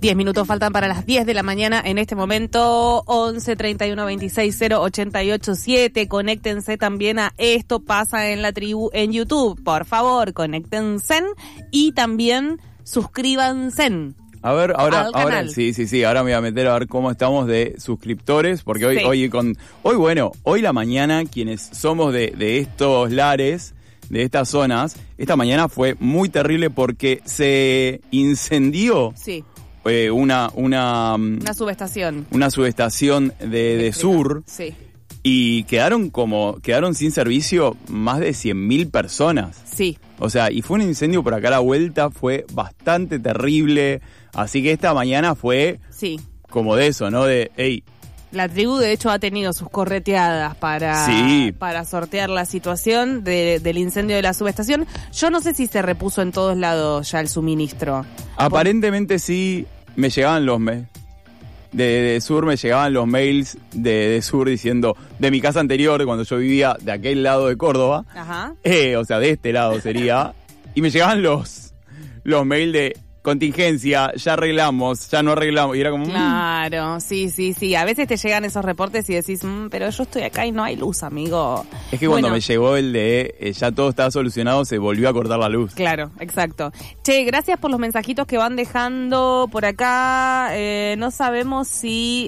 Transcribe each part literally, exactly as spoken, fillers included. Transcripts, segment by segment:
diez minutos faltan para las diez de la mañana en este momento. Once treinta y uno veintiséis cero ochenta y ocho siete. Conéctense también a Esto Pasa en la Tribu en YouTube. Por favor, conéctense y también suscríbanse. A ver, ahora, ahora, sí, sí, sí, ahora me voy a meter a ver cómo estamos de suscriptores, porque hoy, sí. hoy con, hoy bueno, hoy la mañana, quienes somos de, de estos lares, de estas zonas, esta mañana fue muy terrible porque se incendió sí. eh, una, una, una subestación, una subestación de, de Sur, sí. y quedaron como, quedaron sin servicio más de cien mil personas. Sí. O sea, y fue un incendio por acá a la vuelta, fue bastante terrible. Así que esta mañana fue sí. como de eso, ¿no? De, hey. La tribu, de hecho, ha tenido sus correteadas para, sí. para sortear la situación de, del incendio de la subestación. Yo no sé si se repuso en todos lados ya el suministro. Aparentemente Por... sí, me llegaban los mails. De, de Sur me llegaban los mails de, de Sur diciendo, de mi casa anterior, cuando yo vivía de aquel lado de Córdoba, Ajá. Eh, o sea, de este lado sería, y me llegaban los, los mails de... contingencia, ya arreglamos, ya no arreglamos, y era como... Claro, mmm. sí, sí, sí, a veces te llegan esos reportes y decís, mmm, pero yo estoy acá y no hay luz, amigo. Es que cuando bueno, me llegó el de eh, ya todo estaba solucionado, se volvió a cortar la luz. Claro, exacto. Che, gracias por los mensajitos que van dejando por acá, eh, no sabemos si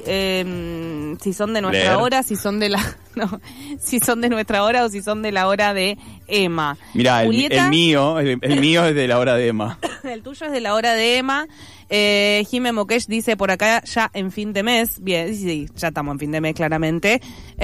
eh, si son de nuestra Leer. hora, si son de la... no, si son de nuestra hora o si son de la hora de Emma. Mirá, el, el mío, el, el mío es de la hora de Emma. El tuyo es de la hora de Emma. Eh, Jime Mokesh dice por acá ya en fin de mes. Bien, sí, ya estamos en fin de mes claramente.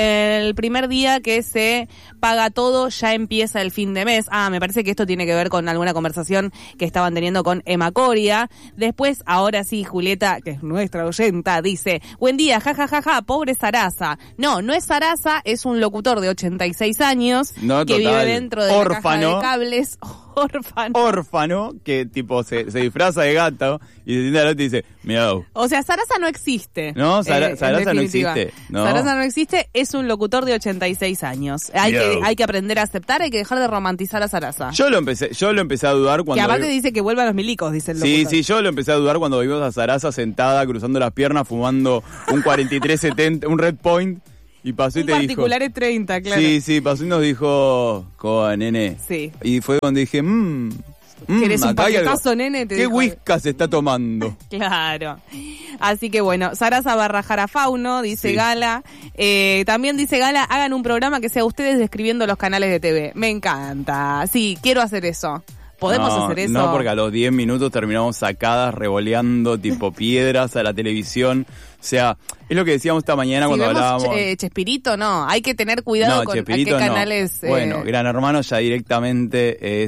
El primer día que se paga todo ya empieza el fin de mes. Ah, me parece que esto tiene que ver con alguna conversación que estaban teniendo con Emma Coria. Después, ahora sí, Julieta, que es nuestra oyenta, dice, buen día, jajajaja, ja, ja, ja, pobre Sarasa. No, no es Sarasa, es un locutor de ochenta y seis años no, que total. vive dentro de Órfano. la caja de cables. Órfano. Órfano, que tipo se, se disfraza de gato y se sienta al otro y dice, miau. O sea, Sarasa no existe. No, Sara, eh, Sarasa no existe. No. Sarasa no existe, es un locutor de ochenta y seis años. Hay que, hay que aprender a aceptar, hay que dejar de romantizar a Sarasa. Yo lo empecé, yo lo empecé a dudar cuando... Que aparte dice que vuelvan los milicos, dice el locutor. Sí, sí, yo lo empecé a dudar cuando vimos a Sarasa sentada, cruzando las piernas, fumando un cuarenta y tres setenta, un Red Point. Y pasó y un te dijo... particulares treinta, claro. Sí, sí, pasó y nos dijo... Coa, nene. Sí. Y fue cuando dije... Mmm, mm, ¿Querés un paquetazo, nene? Te ¿Qué dijo. whisky se está tomando? Claro. Así que bueno, Sarasa barra Jarafauno, dice sí. Gala. Eh, también dice Gala, hagan un programa que sea ustedes describiendo los canales de T V. Me encanta. Sí, quiero hacer eso. ¿Podemos no, hacer eso? No, porque a los diez minutos terminamos sacadas, revoleando tipo piedras a la televisión. O sea, es lo que decíamos esta mañana si cuando vemos hablábamos... Ch- Chespirito, no. Hay que tener cuidado no, con Chespirito, a qué canales... No. Eh... Bueno, Gran Hermano ya directamente es...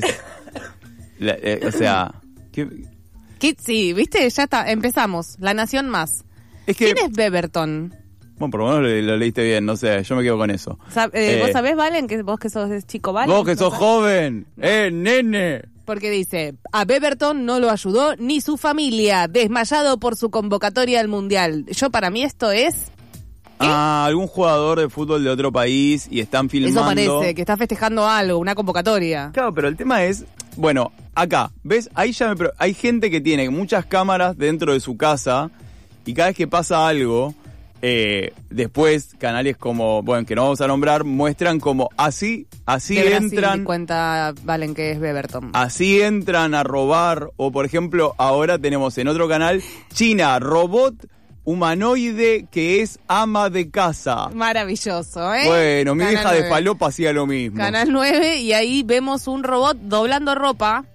la, eh, o sea... ¿qué? ¿Qué? Sí, viste, ya está, empezamos. La Nación Más. Es que... ¿Quién es Beberton? Bueno, por lo menos lo, lo leíste bien, no sé, yo me quedo con eso. Sab- eh, eh, ¿Vos sabés, Valen, que vos que sos chico, Valen? Vos que sos ¿No joven, eh, nene... Porque dice, a Beberton no lo ayudó ni su familia, desmayado por su convocatoria al Mundial. Yo, para mí, esto es... ¿Qué? Ah, algún jugador de fútbol de otro país y están filmando... Eso parece, que está festejando algo, una convocatoria. Claro, pero el tema es... Bueno, acá, ¿ves? Ahí ya me... Hay gente que tiene muchas cámaras dentro de su casa y cada vez que pasa algo... Eh, después canales como, bueno, que no vamos a nombrar, muestran como así, así de Brasil, entran, cuenta Valen que es Beberton. Así entran a robar, o por ejemplo, ahora tenemos en otro canal, China, robot humanoide que es ama de casa. Maravilloso, ¿eh? Bueno, mi Canal hija nueve. de falopa hacía lo mismo. Canal nueve, y ahí vemos un robot doblando ropa.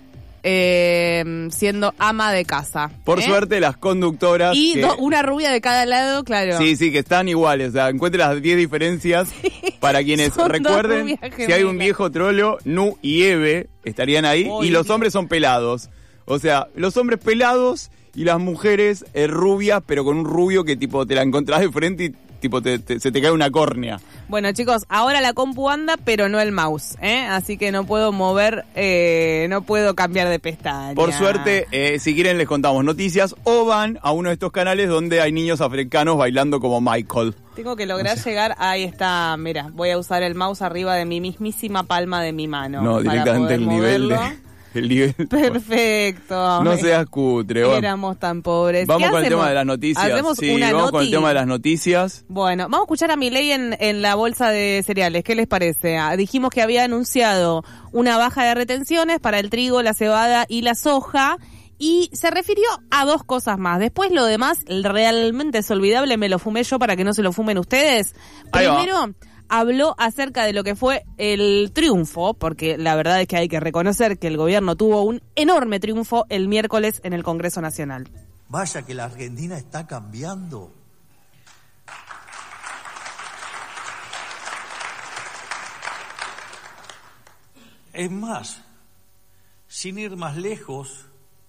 Eh, siendo ama de casa. Por ¿eh? suerte las conductoras... Y que, do, una rubia de cada lado, claro. Sí, sí, que están iguales. O sea, encuentre las diez diferencias sí, para quienes recuerden. Si hay un viejo trolo, Nu y Eve estarían ahí. Uy, y los hombres son pelados. O sea, los hombres pelados y las mujeres eh, rubias, pero con un rubio que tipo te la encontrás de frente y tipo te, te, se te cae una córnea. Bueno, chicos, ahora la compu anda, pero no el mouse, ¿eh? Así que no puedo mover, eh, no puedo cambiar de pestaña. Por suerte, eh, si quieren les contamos noticias o van a uno de estos canales donde hay niños africanos bailando como Michael. Tengo que lograr o sea. llegar, ahí está, mira, voy a usar el mouse arriba de mi mismísima palma de mi mano. No, directamente el nivel de... el nivel. Perfecto. No seas cutre. Vamos. Éramos tan pobres. Vamos con hacemos? el tema de las noticias. ¿Hacemos sí, una vamos noti? con el tema de las noticias. Bueno, vamos a escuchar a Milei en, en la bolsa de cereales. ¿Qué les parece? Ah, dijimos que había anunciado una baja de retenciones para el trigo, la cebada y la soja. Y se refirió a dos cosas más. Después lo demás realmente es olvidable. Me lo fumé yo para que no se lo fumen ustedes. Primero habló acerca de lo que fue el triunfo, porque la verdad es que hay que reconocer que el gobierno tuvo un enorme triunfo el miércoles en el Congreso Nacional. Vaya que la Argentina está cambiando. Es más, sin ir más lejos,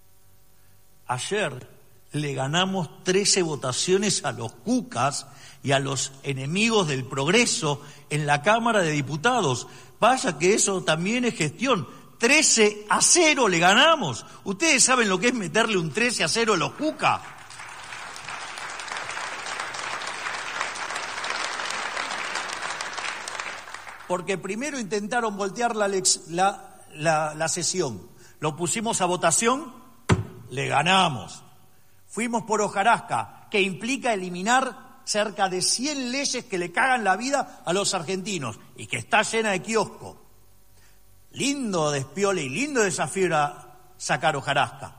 ayer le ganamos trece votaciones a los cucas y a los enemigos del progreso en la Cámara de Diputados. Vaya que eso también es gestión. trece a cero le ganamos. ¿Ustedes saben lo que es meterle un trece a cero a los cucas? Porque primero intentaron voltear la, lex, la, la, la sesión. Lo pusimos a votación, le ganamos. Fuimos por hojarasca, que implica eliminar cerca de cien leyes que le cagan la vida a los argentinos y que está llena de kiosco. Lindo despiole y lindo desafío era sacar hojarasca.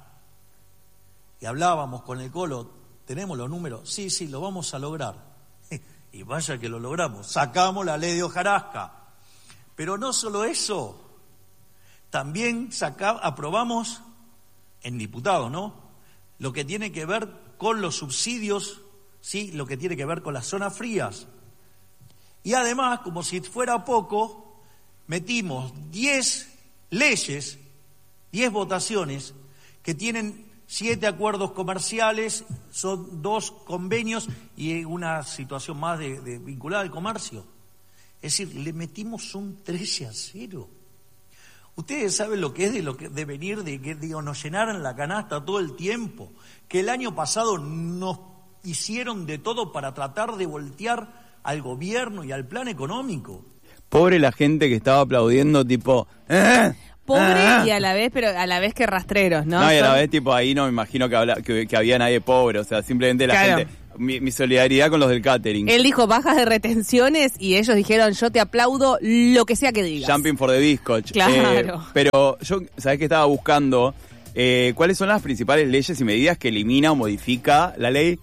Y hablábamos con el Colo, ¿tenemos los números? Sí, sí, lo vamos a lograr. Y vaya que lo logramos, sacamos la ley de hojarasca. Pero no solo eso, también saca, aprobamos en diputados, ¿no?, lo que tiene que ver con los subsidios, sí, lo que tiene que ver con las zonas frías. Y además, como si fuera poco, metimos diez leyes, diez votaciones, que tienen siete acuerdos comerciales, son dos convenios y una situación más de, de vinculada al comercio. Es decir, le metimos un trece a cero. Ustedes saben lo que es de, lo que, de venir, de que digo, nos llenaran la canasta todo el tiempo, que el año pasado nos hicieron de todo para tratar de voltear al gobierno y al plan económico. Pobre la gente que estaba aplaudiendo, tipo... ¿eh? Pobre ah. y a la vez, pero a la vez que rastreros, ¿no? No, y a Son... la vez, tipo, ahí no me imagino que, habla, que, que había nadie pobre, o sea, simplemente la claro. gente... Mi, mi solidaridad con los del catering. Él dijo bajas de retenciones y ellos dijeron, yo te aplaudo lo que sea que digas. Jumping for the bizcoch. Claro. Eh, pero yo, ¿sabés qué estaba buscando? Eh, ¿Cuáles son las principales leyes y medidas que elimina o modifica la ley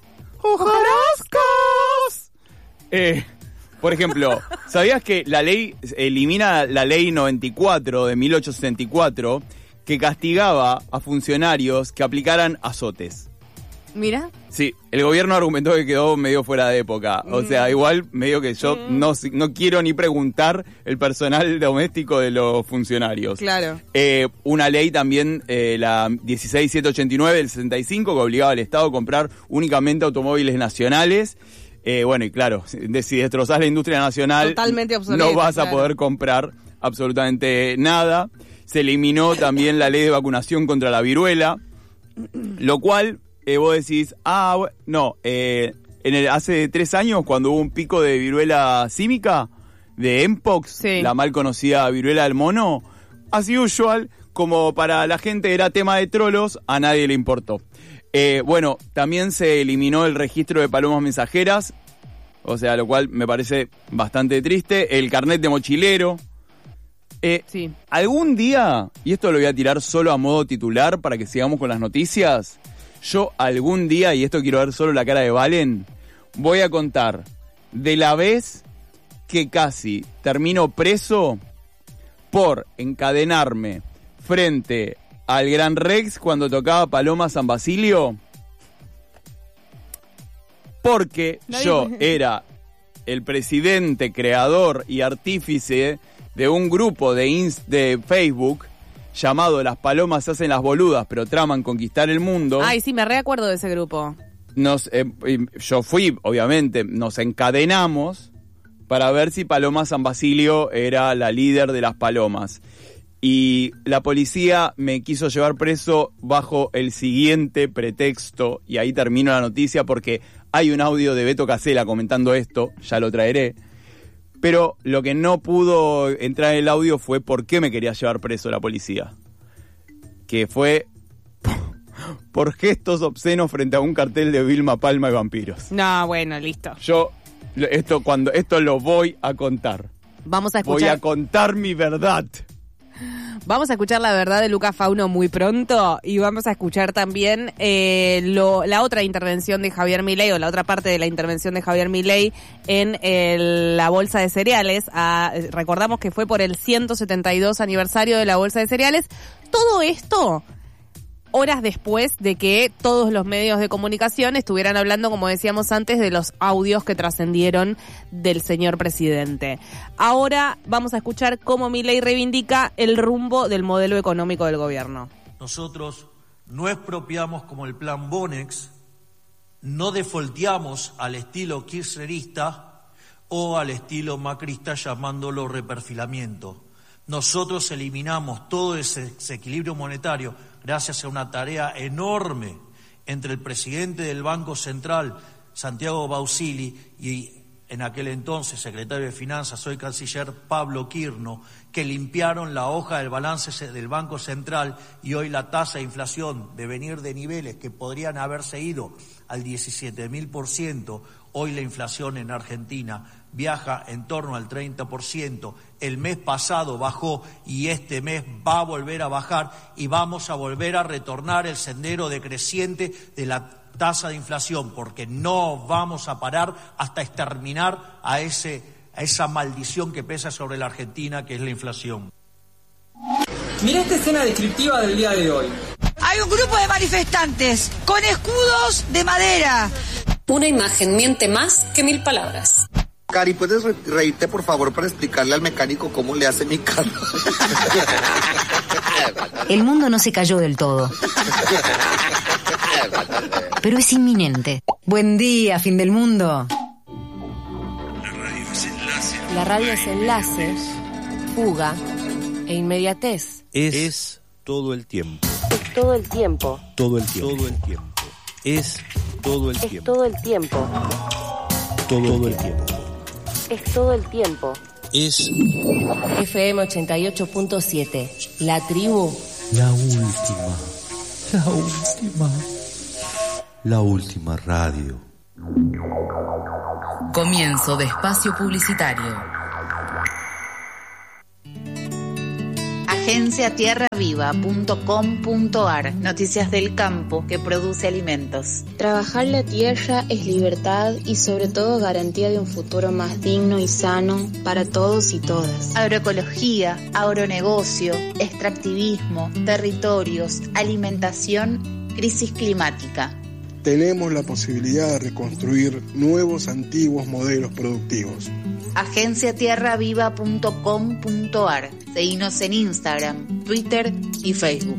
hojarascas? Eh... Por ejemplo, ¿sabías que la ley elimina la ley noventa y cuatro de mil ochocientos sesenta y cuatro que castigaba a funcionarios que aplicaran azotes? Mira. Sí, el gobierno argumentó que quedó medio fuera de época. O sea, igual medio que yo mm. no, no quiero ni preguntar el personal doméstico de los funcionarios. Claro. Eh, una ley también, eh, la dieciséis mil setecientos ochenta y nueve del sesenta y cinco, que obligaba al Estado a comprar únicamente automóviles nacionales. Eh, bueno, y claro, de, si destrozás la industria nacional, totalmente obsoleta, no vas claro. a poder comprar absolutamente nada. Se eliminó también la ley de vacunación contra la viruela, lo cual eh, vos decís, ah, no, eh, en el, hace tres años cuando hubo un pico de viruela símica, de Mpox, sí. la mal conocida viruela del mono, as usual, como para la gente era tema de trolos, a nadie le importó. Eh, bueno, también se eliminó el registro de palomas mensajeras, o sea, lo cual me parece bastante triste. El carnet de mochilero. Eh, sí. Algún día, y esto lo voy a tirar solo a modo titular para que sigamos con las noticias, yo algún día, y esto quiero ver solo la cara de Valen, voy a contar de la vez que casi termino preso por encadenarme frente al Gran Rex cuando tocaba Paloma San Basilio, porque no, yo no. era el presidente, creador y artífice de un grupo de, ins- de Facebook llamado Las Palomas se hacen las boludas pero traman conquistar el mundo. Ay, sí, me reacuerdo de ese grupo. Nos, eh, yo fui, obviamente, nos encadenamos para ver si Paloma San Basilio era la líder de las palomas. Y la policía me quiso llevar preso bajo el siguiente pretexto, y ahí termino la noticia porque hay un audio de Beto Casella comentando esto, ya lo traeré, pero lo que no pudo entrar en el audio fue por qué me quería llevar preso la policía. que fue por gestos obscenos frente a un cartel de Vilma Palma y vampiros. No, bueno, listo. Yo esto cuando esto lo voy a contar. Vamos a escuchar. Voy a contar mi verdad. Vamos a escuchar la verdad de Lucas Fauno muy pronto y vamos a escuchar también eh, lo, la otra intervención de Javier Milei o la otra parte de la intervención de Javier Milei en el, la bolsa de cereales. A, recordamos que fue por el ciento setenta y dos aniversario de la bolsa de cereales. Todo esto horas después de que todos los medios de comunicación estuvieran hablando, como decíamos antes, de los audios que trascendieron del señor presidente. Ahora vamos a escuchar cómo Milei reivindica el rumbo del modelo económico del gobierno. Nosotros no expropiamos como el plan Bonex, no defolteamos al estilo kirchnerista o al estilo macrista llamándolo reperfilamiento. Nosotros eliminamos todo ese desequilibrio monetario gracias a una tarea enorme entre el presidente del Banco Central, Santiago Bausili, y en aquel entonces secretario de Finanzas, hoy canciller, Pablo Quirno, que limpiaron la hoja del balance del Banco Central y hoy la tasa de inflación de venir de niveles que podrían haberse ido al diecisiete mil por ciento, hoy la inflación en Argentina viaja en torno al treinta por ciento, el mes pasado bajó y este mes va a volver a bajar y vamos a volver a retornar el sendero decreciente de la tasa de inflación, porque no vamos a parar hasta exterminar a, ese, a esa maldición que pesa sobre la Argentina, que es la inflación. Mirá esta escena descriptiva del día de hoy. Hay un grupo de manifestantes con escudos de madera. Una imagen miente más que mil palabras. Cari, ¿puedes re- reírte, por favor, para explicarle al mecánico cómo le hace mi carro? El mundo no se cayó del todo, pero es inminente. Buen día, fin del mundo. La radio es enlace. La radio es enlace, fuga e inmediatez. Es, es todo el tiempo. Es todo el tiempo. Todo el tiempo. Todo el tiempo. Es todo el es tiempo. todo el tiempo. Todo el tiempo. Es todo el tiempo. Es F M ochenta y ocho punto siete. La tribu. La última. La última. La última radio. Comienzo de espacio publicitario. agencia tierra viva punto com punto ar. Noticias del campo que produce alimentos. Trabajar la tierra es libertad y sobre todo garantía de un futuro más digno y sano para todos y todas. Agroecología, agronegocio, extractivismo, territorios, alimentación, crisis climática. Tenemos la posibilidad de reconstruir nuevos antiguos modelos productivos. agencia tierra viva punto com punto ar. Seguinos en Instagram, Twitter y Facebook.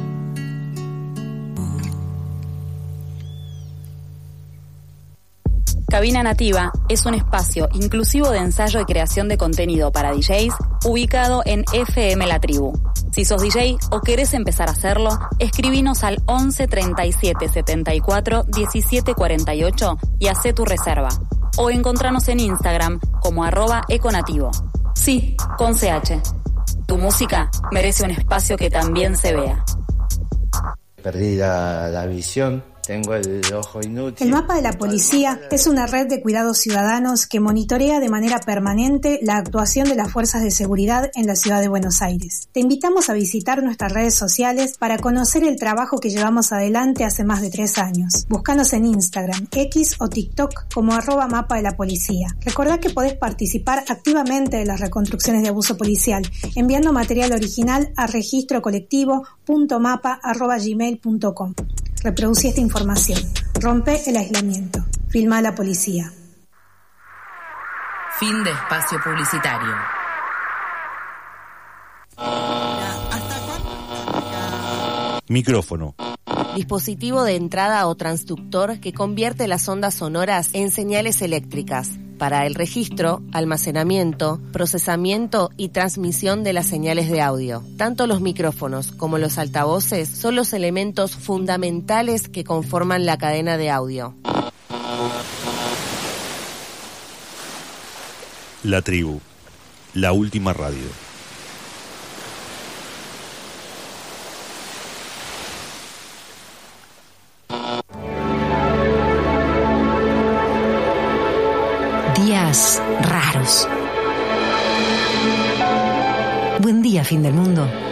Cabina Nativa es un espacio inclusivo de ensayo y creación de contenido para D Js ubicado en F M La Tribu. Si sos D J o querés empezar a hacerlo, escribinos al once treinta y siete setenta y cuatro diecisiete cuarenta y ocho y hacé tu reserva. O encontranos en Instagram como arroba econativo. Sí, con C H. Tu música merece un espacio que también se vea. Perdí la, la visión, tengo el ojo inútil. El Mapa de la Policía es una red de cuidados ciudadanos que monitorea de manera permanente la actuación de las fuerzas de seguridad en la ciudad de Buenos Aires. Te invitamos a visitar nuestras redes sociales para conocer el trabajo que llevamos adelante hace más de tres años. Búscanos en Instagram, X o TikTok como arroba Mapa de la Policía. Recordá que podés participar activamente de las reconstrucciones de abuso policial enviando material original a registro colectivo punto mapa arroba gmail punto com. Reproducí esta información. Rompe el aislamiento. Filma a la policía. Fin de espacio publicitario. Micrófono. Dispositivo de entrada o transductor que convierte las ondas sonoras en señales eléctricas para el registro, almacenamiento, procesamiento y transmisión de las señales de audio. Tanto los micrófonos como los altavoces son los elementos fundamentales que conforman la cadena de audio. La Tribu, la última radio. días raros. Buen día, fin del mundo.